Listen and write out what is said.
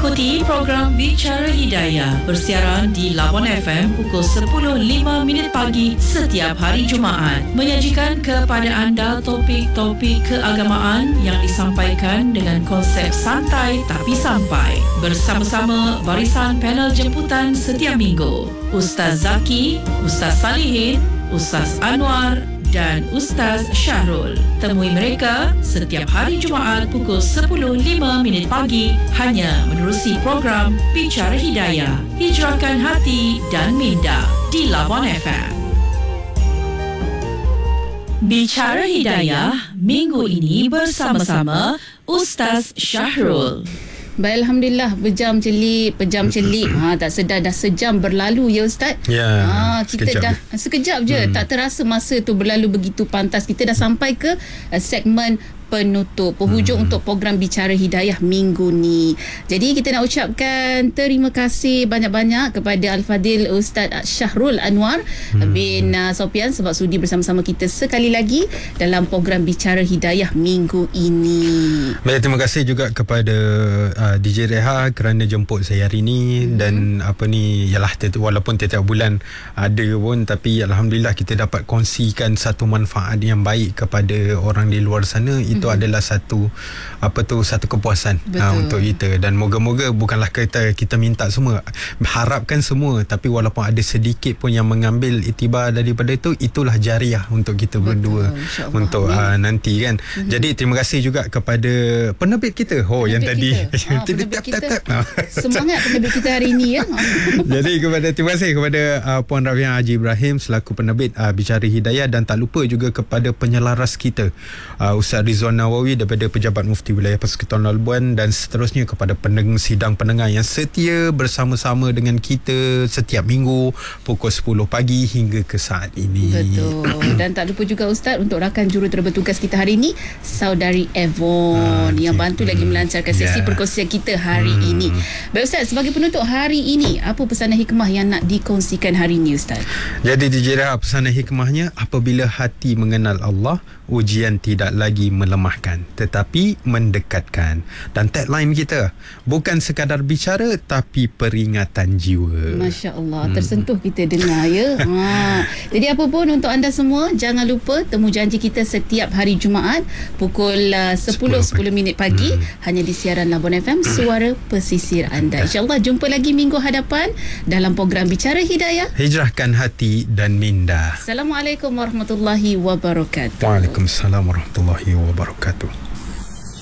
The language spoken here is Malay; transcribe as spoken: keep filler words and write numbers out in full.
Ikuti program Bicara Hidayah bersiaran di Labuan F M pukul sepuluh lima minit pagi setiap hari Jumaat. Menyajikan kepada anda topik-topik keagamaan yang disampaikan dengan konsep santai tapi sampai. Bersama-sama barisan panel jemputan setiap minggu. Ustaz Zaki, Ustaz Salihin, Ustaz Anwar dan Ustaz Syahrul. Temui mereka setiap hari Jumaat pukul sepuluh lima minit pagi hanya menerusi program Bicara Hidayah. Hijrahkan hati dan minda di Labuan F M. Bicara Hidayah minggu ini bersama-sama Ustaz Syahrul. Baik, Alhamdulillah, berjam celik, berjam celik. Ha, tak sedar dah sejam berlalu ya Ustaz. Ya, ha, kita sekejap dah je. sekejap je. Hmm. Tak terasa masa tu berlalu begitu pantas. Kita dah sampai ke uh, segmen penutup, penghujung hmm. untuk program Bicara Hidayah minggu ni. Jadi kita nak ucapkan terima kasih banyak-banyak kepada Al-Fadil Ustaz Syahrul Anwar hmm. bin uh, Sofian sebab sudi bersama-sama kita sekali lagi dalam program Bicara Hidayah minggu ini. Baik, terima kasih juga kepada uh, D J Reha kerana jemput saya hari ni hmm. dan apa ni, yalah, walaupun tiap-tiap bulan ada pun, tapi Alhamdulillah kita dapat kongsikan satu manfaat yang baik kepada orang di luar sana. Itu mm-hmm. adalah satu apa tu satu kepuasan uh, untuk kita, dan moga-moga bukanlah kita kita minta semua, harapkan semua, tapi walaupun ada sedikit pun yang mengambil iktibar daripada itu, itulah jariah untuk kita berdua untuk uh, nanti kan. Mm-hmm. Jadi terima kasih juga kepada penerbit kita. Oh, penerbit yang tadi ha, penerbit kita semangat penerbit kita hari ini ya. Jadi kepada terima kasih kepada uh, Puan Rafiah Haji Ibrahim selaku penerbit uh, Bicara Hidayah, dan tak lupa juga kepada penyelaras kita uh, Ustaz Rizwan Nawawi daripada Pejabat Mufti Wilayah Persekutuan Labuan, dan seterusnya kepada pendengar sidang pendengar yang setia bersama-sama dengan kita setiap minggu pukul sepuluh pagi hingga ke saat ini. Betul. Dan tak lupa juga Ustaz untuk rakan jurutera bertugas kita hari ini, Saudari Evon, ah, yang bantu hmm. lagi melancarkan sesi yeah. perkongsian kita hari hmm. ini. Baik Ustaz, sebagai penutup hari ini, apa pesanan hikmah yang nak dikongsikan hari ini Ustaz? Jadi D J Reha, pesanan hikmahnya, apabila hati mengenal Allah, ujian tidak lagi melemahkan tetapi mendekatkan. Dan tagline kita, bukan sekadar bicara tapi peringatan jiwa. Masya Allah, hmm. tersentuh kita dengar ya. ha. Jadi apa pun untuk anda semua, jangan lupa temu janji kita setiap hari Jumaat pukul uh, sepuluh minit pagi hmm. hanya di siaran Labuan F M, suara pesisir anda. InsyaAllah jumpa lagi minggu hadapan dalam program Bicara Hidayah. Hijrahkan hati dan minda. Assalamualaikum warahmatullahi wabarakatuh. Waalaikumsalam warahmatullahi wabarakatuh.